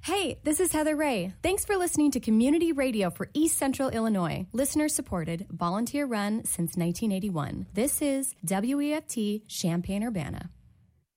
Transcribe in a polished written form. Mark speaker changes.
Speaker 1: Hey, this is Heather Ray. Thanks for listening to Community Radio for East Central Illinois. Listener-supported, volunteer-run since 1981. This is WEFT Champaign-Urbana.